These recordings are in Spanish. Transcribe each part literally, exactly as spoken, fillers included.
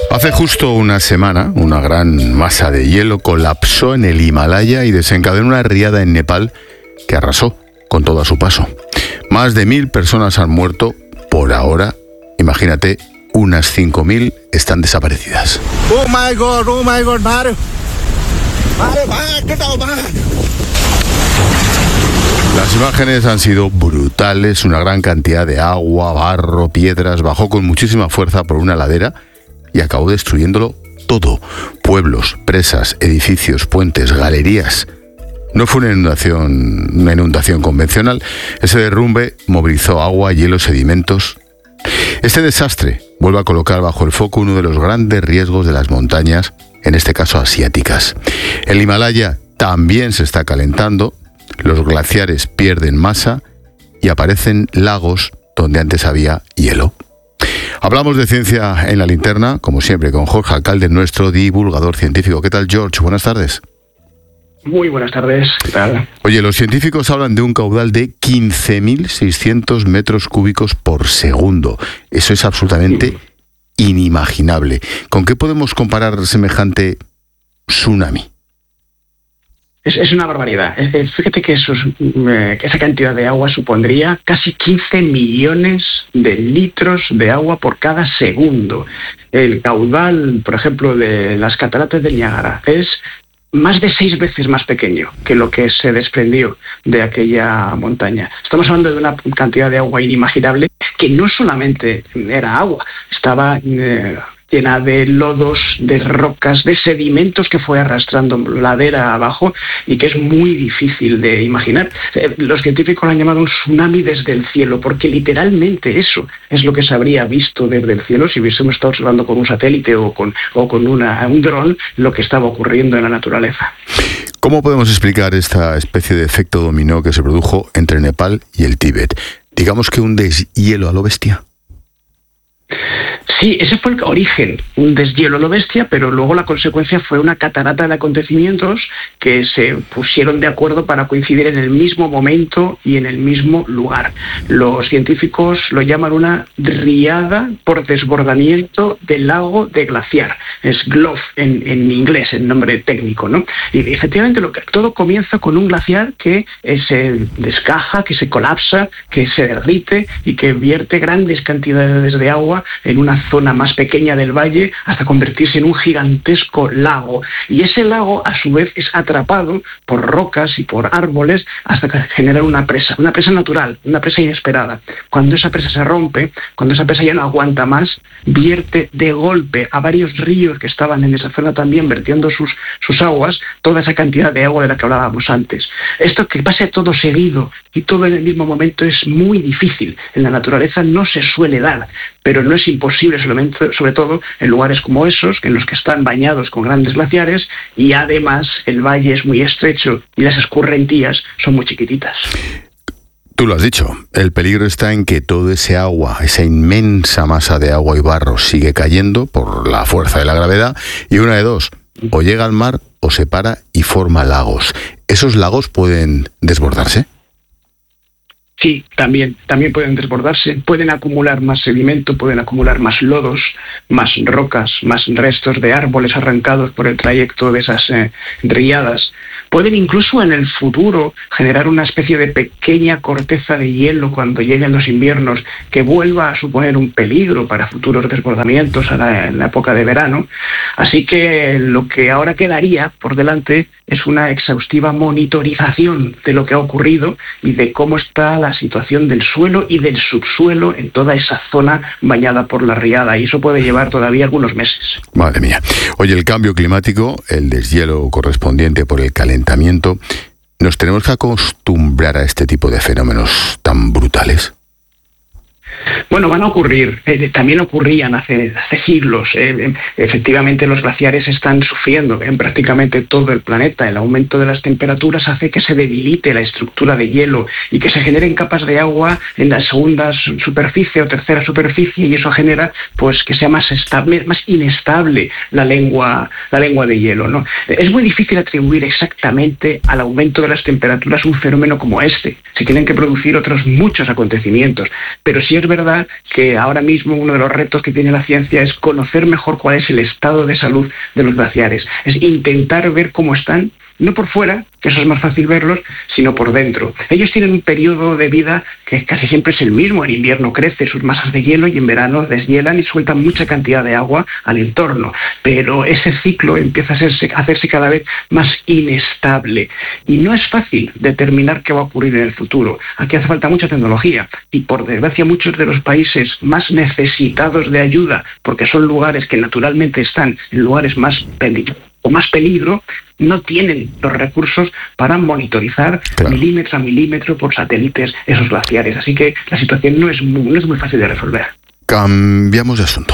Hace justo una semana, una gran masa de hielo colapsó en el Himalaya y desencadenó una riada en Nepal que arrasó con todo a su paso. Más de mil personas han muerto por ahora. Imagínate, unas cinco mil están desaparecidas. Oh my God, oh my God, Mario. Mario, Mario, ¿qué tal, Mario? Las imágenes han sido brutales. Una gran cantidad de agua, barro, piedras bajó con muchísima fuerza por una ladera y acabó destruyéndolo todo. Pueblos, presas, edificios, puentes, galerías. No fue una inundación, una inundación convencional. Ese derrumbe movilizó agua, hielo, sedimentos. Este desastre vuelve a colocar bajo el foco uno de los grandes riesgos de las montañas, en este caso asiáticas. El Himalaya también se está calentando, los glaciares pierden masa y aparecen lagos donde antes había hielo. Hablamos de ciencia en la linterna, como siempre, con Jorge Alcalde, nuestro divulgador científico. ¿Qué tal, George? Buenas tardes. Muy buenas tardes, ¿qué tal? Oye, los científicos hablan de un caudal de quince mil seiscientos metros cúbicos por segundo. Eso es absolutamente inimaginable. ¿Con qué podemos comparar semejante tsunami? Es, es una barbaridad. Es, es, fíjate que esos, eh, esa cantidad de agua supondría casi quince millones de litros de agua por cada segundo. El caudal, por ejemplo, de las cataratas del Niágara es más de seis veces más pequeño que lo que se desprendió de aquella montaña. Estamos hablando de una cantidad de agua inimaginable que no solamente era agua, estaba eh, llena de lodos, de rocas, de sedimentos que fue arrastrando ladera abajo y que es muy difícil de imaginar. Eh, los científicos lo han llamado un tsunami desde el cielo, porque literalmente eso es lo que se habría visto desde el cielo si hubiésemos estado observando con un satélite o con, o con una, un dron lo que estaba ocurriendo en la naturaleza. ¿Cómo podemos explicar esta especie de efecto dominó que se produjo entre Nepal y el Tíbet? Digamos que un deshielo a lo bestia. Sí, ese fue el origen, un deshielo a lo bestia, pero luego la consecuencia fue una catarata de acontecimientos que se pusieron de acuerdo para coincidir en el mismo momento y en el mismo lugar. Los científicos lo llaman una riada por desbordamiento del lago de glaciar. Es G L O F en, en inglés, el nombre técnico, ¿no? Y efectivamente lo que, todo comienza con un glaciar que eh, se descaja, que se colapsa, que se derrite y que vierte grandes cantidades de agua en una zona más pequeña del valle hasta convertirse en un gigantesco lago. Y ese lago, a su vez, es atrapado por rocas y por árboles hasta que genera una presa, una presa natural, una presa inesperada. Cuando esa presa se rompe, cuando esa presa ya no aguanta más, vierte de golpe a varios ríos que estaban en esa zona también vertiendo sus, sus aguas, toda esa cantidad de agua de la que hablábamos antes. Esto que pase todo seguido y todo en el mismo momento es muy difícil. En la naturaleza no se suele dar, pero no es imposible, solamente, sobre todo en lugares como esos, en los que están bañados con grandes glaciares y además el valle es muy estrecho y las escurrentías son muy chiquititas. Tú lo has dicho, el peligro está en que todo ese agua, esa inmensa masa de agua y barro sigue cayendo por la fuerza de la gravedad y una de dos, o llega al mar o se para y forma lagos. ¿Esos lagos pueden desbordarse? Sí, también, también pueden desbordarse, pueden acumular más sedimento, pueden acumular más lodos, más rocas, más restos de árboles arrancados por el trayecto de esas eh, riadas. Pueden incluso en el futuro generar una especie de pequeña corteza de hielo cuando lleguen los inviernos que vuelva a suponer un peligro para futuros desbordamientos a la, en la época de verano. Así que lo que ahora quedaría por delante es una exhaustiva monitorización de lo que ha ocurrido y de cómo está la situación del suelo y del subsuelo en toda esa zona bañada por la riada, y eso puede llevar todavía algunos meses. Madre mía. Oye, el cambio climático, el deshielo correspondiente por el calentamiento, ¿nos tenemos que acostumbrar a este tipo de fenómenos tan brutales? Bueno, van a ocurrir, eh, también ocurrían hace, hace siglos. Eh, efectivamente, los glaciares están sufriendo en prácticamente todo el planeta. El aumento de las temperaturas hace que se debilite la estructura de hielo y que se generen capas de agua en la segunda superficie o tercera superficie, y eso genera pues que sea más estable, más inestable la lengua, la lengua de hielo, ¿no? Es muy difícil atribuir exactamente al aumento de las temperaturas un fenómeno como este. Se tienen que producir otros muchos acontecimientos, pero sí es verdad que ahora mismo uno de los retos que tiene la ciencia es conocer mejor cuál es el estado de salud de los glaciares. Es intentar ver cómo están, no por fuera, que eso es más fácil verlos, sino por dentro. Ellos tienen un periodo de vida que casi siempre es el mismo. En invierno crecen sus masas de hielo y en verano deshielan y sueltan mucha cantidad de agua al entorno. Pero ese ciclo empieza a hacerse, a hacerse cada vez más inestable. Y no es fácil determinar qué va a ocurrir en el futuro. Aquí hace falta mucha tecnología. Y por desgracia muchos de los países más necesitados de ayuda, porque son lugares que naturalmente están en lugares más peligrosos, o más peligro, no tienen los recursos para monitorizar claro. milímetro a milímetro por satélites esos glaciares. Así que la situación no es muy, no es muy fácil de resolver. Cambiamos de asunto.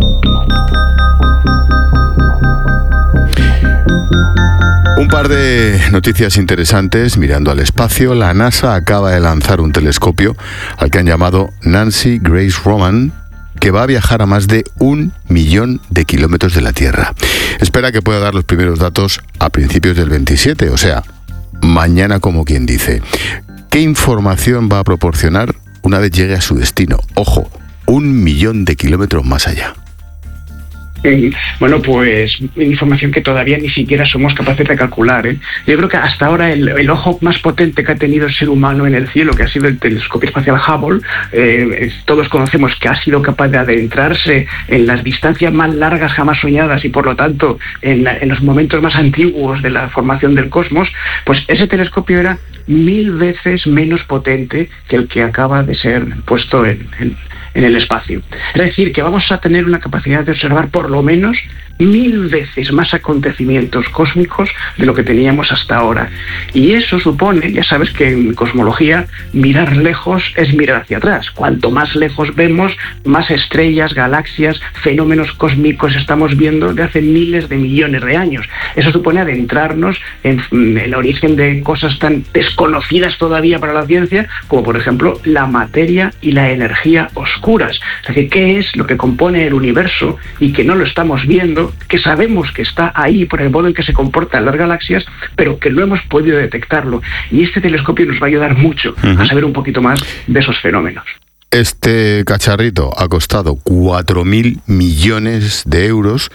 Un par de noticias interesantes mirando al espacio. La NASA acaba de lanzar un telescopio al que han llamado Nancy Grace Roman, que va a viajar a más de un millón de kilómetros de la Tierra. Espera que pueda dar los primeros datos a principios del veintisiete, o sea, mañana como quien dice. ¿Qué información va a proporcionar una vez llegue a su destino? Ojo, un millón de kilómetros más allá. Bueno, pues información que todavía ni siquiera somos capaces de calcular, ¿eh? Yo creo que hasta ahora el, el ojo más potente que ha tenido el ser humano en el cielo, que ha sido el telescopio espacial Hubble, eh, todos conocemos que ha sido capaz de adentrarse en las distancias más largas jamás soñadas y por lo tanto en, en los momentos más antiguos de la formación del cosmos. Pues ese telescopio era mil veces menos potente que el que acaba de ser puesto en, en, en el espacio. Es decir, que vamos a tener una capacidad de observar por lo menos mil veces más acontecimientos cósmicos de lo que teníamos hasta ahora. Y eso supone, ya sabes que en cosmología mirar lejos es mirar hacia atrás. Cuanto más lejos vemos, más estrellas, galaxias, fenómenos cósmicos estamos viendo de hace miles de millones de años. Eso supone adentrarnos en el origen de cosas tan desconocidas todavía para la ciencia, como por ejemplo la materia y la energía oscuras. Es decir, ¿qué es lo que compone el universo y que no lo estamos viendo, que sabemos que está ahí por el modo en que se comportan las galaxias, pero que no hemos podido detectarlo? Y este telescopio nos va a ayudar mucho uh-huh. a saber un poquito más de esos fenómenos. Este cacharrito ha costado cuatro mil millones de euros.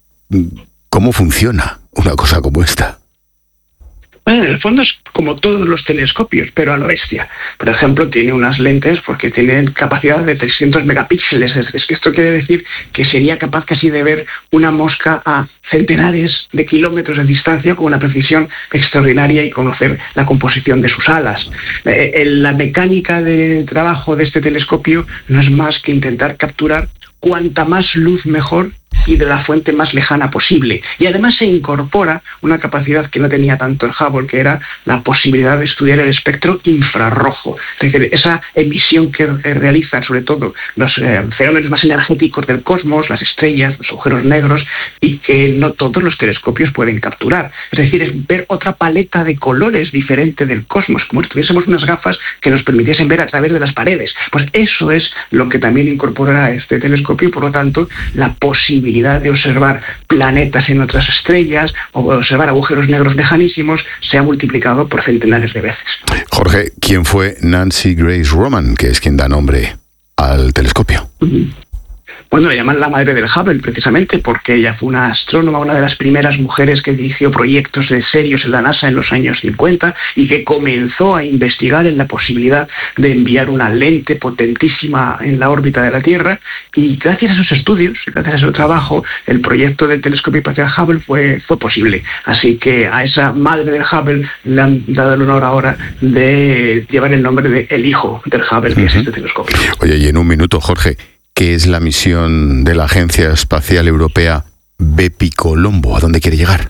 ¿Cómo funciona una cosa como esta? Bueno, en el fondo es como todos los telescopios, pero a lo bestia. Por ejemplo, tiene unas lentes porque tienen capacidad de trescientos megapíxeles. Es que esto quiere decir que sería capaz casi de ver una mosca a centenares de kilómetros de distancia con una precisión extraordinaria y conocer la composición de sus alas. Eh, la mecánica de trabajo de este telescopio no es más que intentar capturar cuanta más luz mejor y de la fuente más lejana posible. Y además se incorpora una capacidad que no tenía tanto el Hubble, que era la posibilidad de estudiar el espectro infrarrojo. Es decir, esa emisión que realizan sobre todo los eh, fenómenos más energéticos del cosmos, las estrellas, los agujeros negros, y que no todos los telescopios pueden capturar. Es decir, es ver otra paleta de colores diferente del cosmos, como si tuviésemos unas gafas que nos permitiesen ver a través de las paredes. Pues eso es lo que también incorporará este telescopio y por lo tanto la posibilidad de observar planetas en otras estrellas o observar agujeros negros lejanísimos se ha multiplicado por centenares de veces. Jorge, ¿quién fue Nancy Grace Roman, que es quien da nombre al telescopio? Uh-huh. Bueno, le llaman la madre del Hubble precisamente porque ella fue una astrónoma, una de las primeras mujeres que dirigió proyectos de serios en la NASA en los años cincuenta y que comenzó a investigar en la posibilidad de enviar una lente potentísima en la órbita de la Tierra, y gracias a esos estudios, gracias a su trabajo, el proyecto del telescopio espacial Hubble fue, fue posible. Así que a esa madre del Hubble le han dado el honor ahora de llevar el nombre de el hijo del Hubble, que uh-huh. es este telescopio. Oye, y en un minuto, Jorge, ¿qué es la misión de la Agencia Espacial Europea Bepicolombo? ¿A dónde quiere llegar?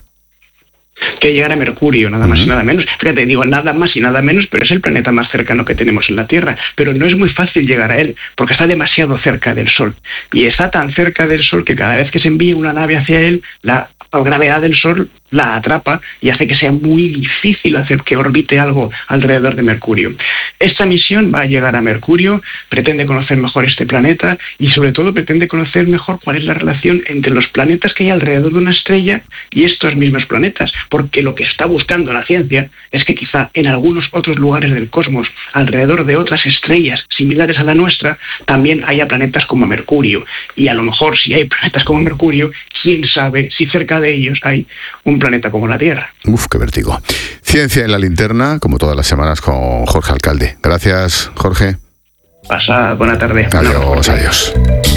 Que llegar a Mercurio, nada más uh-huh. y nada menos. Fíjate, digo nada más y nada menos, pero es el planeta más cercano que tenemos en la Tierra. Pero no es muy fácil llegar a él, porque está demasiado cerca del Sol. Y está tan cerca del Sol que cada vez que se envíe una nave hacia él, la gravedad del Sol la atrapa y hace que sea muy difícil hacer que orbite algo alrededor de Mercurio. Esta misión va a llegar a Mercurio, pretende conocer mejor este planeta y sobre todo pretende conocer mejor cuál es la relación entre los planetas que hay alrededor de una estrella y estos mismos planetas, porque lo que está buscando la ciencia es que quizá en algunos otros lugares del cosmos, alrededor de otras estrellas similares a la nuestra, también haya planetas como Mercurio. Y a lo mejor si hay planetas como Mercurio, quién sabe si cerca de ellos hay un planeta como la Tierra. Uf, qué vértigo. Ciencia en la linterna, como todas las semanas con Jorge Alcalde. Gracias, Jorge. Pasa buena tarde. Adiós, adiós.